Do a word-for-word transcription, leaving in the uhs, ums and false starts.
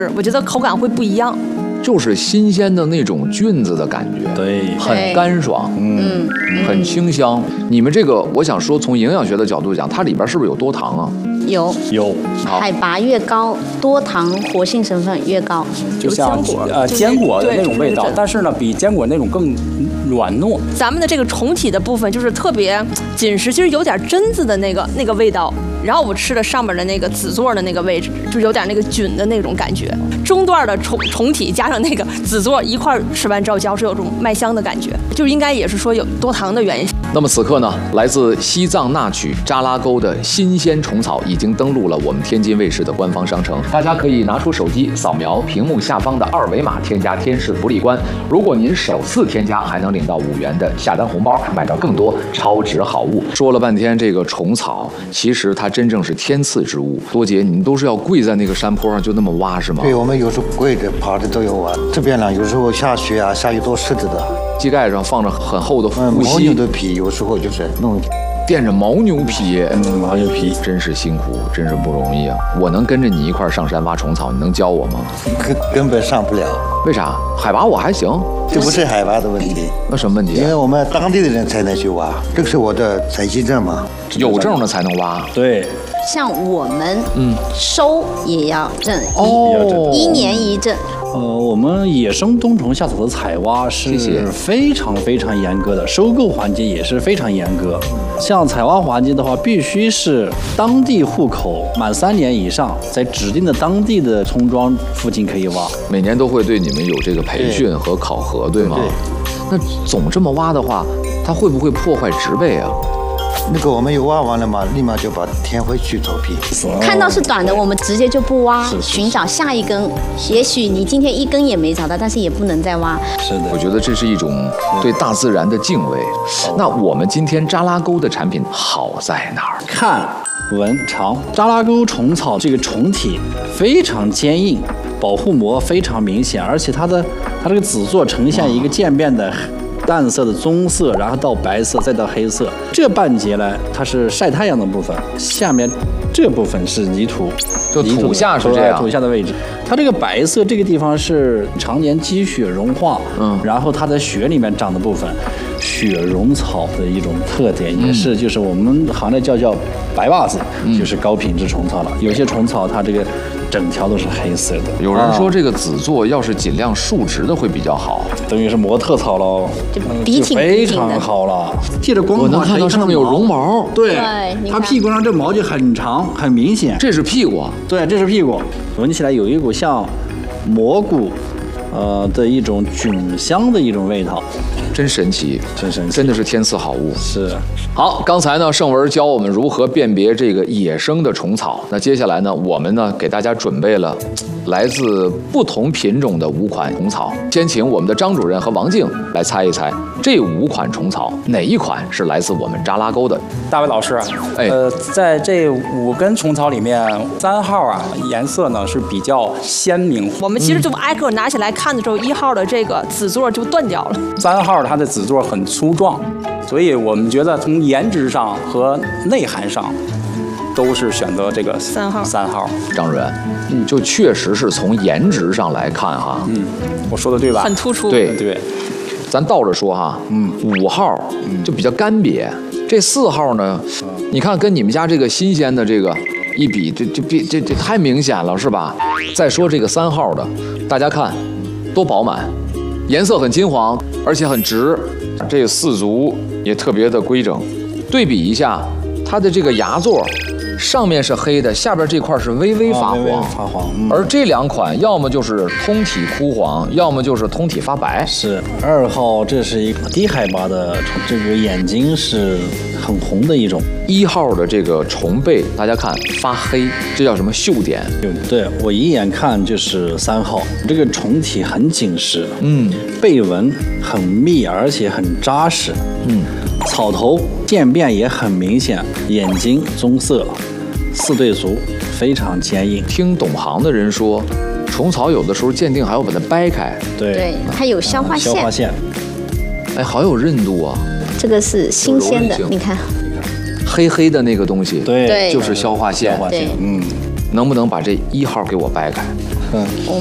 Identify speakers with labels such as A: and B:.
A: 我觉得口感会不一样。
B: 就是新鲜的那种菌子的感觉，
C: 对，
B: 很干爽，
A: 嗯，
B: 很清香。你们这个，我想说，从营养学的角度讲，它里边是不是有多糖啊？
D: 有
C: 有，
D: 海拔越高，多糖活性成分越高，
E: 就像呃坚果的那种味道，但是呢，比坚果那种更软糯。
A: 咱们的这个虫体的部分就是特别紧实，其实有点榛子的那个那个味道。然后我吃的上面的那个籽座的那个位置，就有点那个菌的那种感觉。中段的虫虫体加上那个籽座一块吃完之后，嚼是有种麦香的感觉，就应该也是说有多糖的原因。
B: 那么此刻呢，来自西藏那曲扎拉沟的新鲜虫草已经登陆了我们天津卫视的官方商城，大家可以拿出手机扫描屏幕下方的二维码，添加天视福利官。如果您首次添加，还能领到五元的下单红包，买到更多超值好物。说了半天这个虫草，其实它真正是天赐之物。多姐，你们都是要跪在那个山坡上就那么挖是吗？
F: 对，我们有时候跪着、爬着都有挖。这边呢，有时候下雪啊，下雨多湿着的。
B: 膝盖上放着很厚的
F: 嗯，
B: 护膝，
F: 牦牛的皮，有时候就是弄
B: 垫着牦牛皮，
F: 嗯，牦牛皮，
B: 真是辛苦，真是不容易啊！我能跟着你一块上山挖虫草，你能教我吗？
F: 根根本上不了。
B: 为啥？海拔我还行。
F: 这不是海拔的问题，
B: 那什么问题？
F: 因为我们当地的人才能去挖，这个是我的采集证嘛，
B: 有证的才能挖。
C: 对，
D: 像我们
B: 嗯
D: 收也要证，
B: 哦，
D: 一年一证。
C: 呃，我们野生冬虫夏草的采挖是非常非常严格的，收购环节也是非常严格。像采挖环节的话，必须是当地户口满三年以上，在指定的当地的村庄附近可以挖。
B: 每年都会对你们有这个培训和考核，对吗？
F: 对。
B: 那总这么挖的话，它会不会破坏植被啊？
F: 那个我们有挖完了嘛，立马就把填回去走皮。
D: 看到是短的，我们直接就不挖，寻找下一根。也许你今天一根也没找到，但是也不能再挖。
C: 是的，
B: 我觉得这是一种对大自然的敬畏。那我们今天扎拉沟的产品好在哪儿？
C: 看、闻、尝。扎拉沟虫草这个虫体非常坚硬，保护膜非常明显，而且它的它这个籽座呈现一个渐变的淡色的棕色，然后到白色，再到黑色。这半截呢，它是晒太阳的部分，下面这部分是泥土，
B: 就土下是这样，
C: 土下的位置。它这个白色这个地方是常年积雪融化，
B: 嗯，
C: 然后它在雪里面长的部分，雪绒草的一种特点，也是就是我们行内叫叫白袜子，
B: 嗯、
C: 就是高品质虫草了。有些虫草它这个整条都是黑色的。
B: 有人说这个籽座要是尽量竖直的会比较好，
C: 等于是模特草喽，
D: 就笔挺
C: 非常好了。借着光
B: 我能看到上面有绒毛，
C: 对，
D: 对
C: 它屁股上这毛就很长，很明显。
B: 这是屁股，
C: 对，这是屁股，闻起来有一股像蘑菇，呃的一种菌香的一种味道。
B: 真神奇，
C: 真神奇，
B: 真的是天赐好物。
C: 是。
B: 好，刚才呢，盛文教我们如何辨别这个野生的虫草。那接下来呢，我们呢给大家准备了来自不同品种的五款虫草。先请我们的张主任和王静来猜一猜，这五款虫草哪一款是来自我们扎拉沟的？
E: 大卫老师，
B: 哎，
E: 呃，在这五根虫草里面，三号啊颜色呢是比较鲜明。
A: 我们其实就挨个拿起来看的时候，一号的这个籽座就断掉了。
E: 三号它的籽座很粗壮，所以我们觉得从颜值上和内涵上都是选择这个
A: 三号。
E: 三号，
B: 张主任，嗯，就确实是从颜值上来看哈，
E: 嗯，我说的对吧？
A: 很突出。
B: 对
E: 对，
B: 咱倒着说哈，嗯，五号就比较干瘪，这四号呢，你看跟你们家这个新鲜的这个一比，这这这这这太明显了，是吧？再说这个三号的，大家看多饱满，颜色很金黄，而且很直，这个四足也特别的规整。对比一下它的这个芽座，上面是黑的，下边这块是微微发黄，
C: 啊、微微发黄、嗯。
B: 而这两款要么就是通体枯黄，要么就是通体发白。
C: 是二号，这是一个低海拔的，这个眼睛是很红的一种。
B: 一号的这个虫背，大家看发黑，这叫什么锈点？
C: 对，我一眼看就是三号，这个虫体很紧实，
B: 嗯，
C: 背纹很密，而且很扎实，
B: 嗯，
C: 草头渐变也很明显，眼睛棕色，四对足，非常坚硬。
B: 听懂行的人说，虫草有的时候鉴定还要把它掰开，
C: 对，
D: 对，它有消化线，
C: 消化线，
B: 哎，好有韧度啊！
D: 这个是新鲜的，你看，
B: 黑黑的那个东西，
C: 对，
B: 就是消化线。
C: 消化线，嗯，
B: 能不能把这一号给我掰开？
C: 嗯。